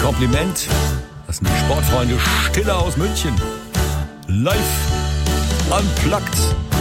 Kompliment. Das sind die Sportfreunde Stiller aus München. Live unplugged.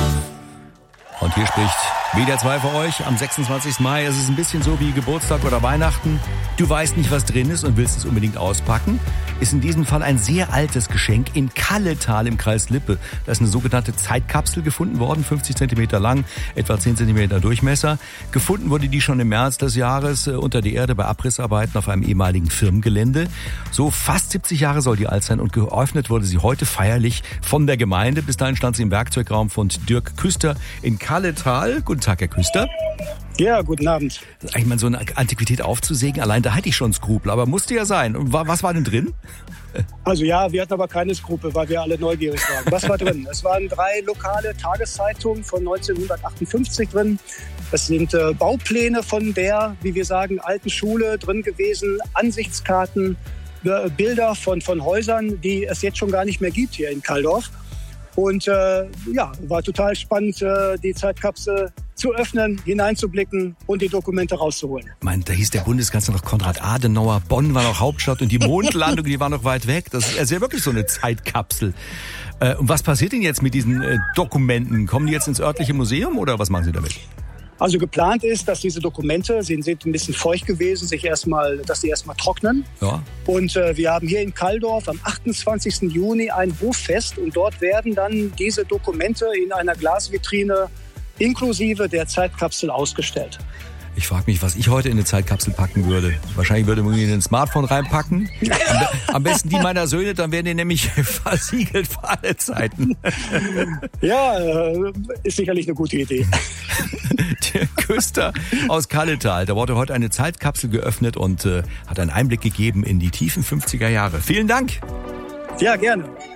Und hier spricht WDR 2 für euch am 26. Mai. Es ist ein bisschen so wie Geburtstag oder Weihnachten. Du weißt nicht, was drin ist und willst es unbedingt auspacken. Ist in diesem Fall ein sehr altes Geschenk in Kalletal im Kreis Lippe. Da ist eine sogenannte Zeitkapsel gefunden worden, 50 Zentimeter lang, etwa 10 Zentimeter Durchmesser. Gefunden wurde die schon im März des Jahres unter der Erde bei Abrissarbeiten auf einem ehemaligen Firmengelände. So fast 70 Jahre soll die alt sein und geöffnet wurde sie heute feierlich von der Gemeinde. Bis dahin stand sie im Werkzeugraum von Dirk Küster in Kalletal. Guten Tag, Herr Küster. Ja, guten Abend. Das ist eigentlich mal so eine Antiquität aufzusägen, allein da hatte ich schon Skrupel, aber musste ja sein. Und was war denn drin? Also ja, wir hatten aber keine Skrupel, weil wir alle neugierig waren. Was war drin? Es waren 3 lokale Tageszeitungen von 1958 drin. Es sind Baupläne von der, wie wir sagen, alten Schule drin gewesen, Ansichtskarten, Bilder von Häusern, die es jetzt schon gar nicht mehr gibt hier in Kalldorf. Und war total spannend, die Zeitkapsel zu öffnen, hineinzublicken und die Dokumente rauszuholen. Ich meine, da hieß der Bundeskanzler noch Konrad Adenauer, Bonn war noch Hauptstadt und die Mondlandung, die war noch weit weg. Das ist ja wirklich so eine Zeitkapsel. Und was passiert denn jetzt mit diesen Dokumenten? Kommen die jetzt ins örtliche Museum oder was machen Sie damit? Also geplant ist, dass diese Dokumente, sie sind ein bisschen feucht gewesen, dass die erstmal trocknen. Ja. Und wir haben hier in Kalldorf am 28. Juni ein Hoffest und dort werden dann diese Dokumente in einer Glasvitrine inklusive der Zeitkapsel ausgestellt. Ich frage mich, was ich heute in eine Zeitkapsel packen würde. Wahrscheinlich würde man in ein Smartphone reinpacken. Am besten die meiner Söhne, dann werden die nämlich versiegelt für alle Zeiten. Ja, ist sicherlich eine gute Idee. Der Küster aus Kalletal, da wurde heute eine Zeitkapsel geöffnet und hat einen Einblick gegeben in die tiefen 50er Jahre. Vielen Dank. Ja, gerne.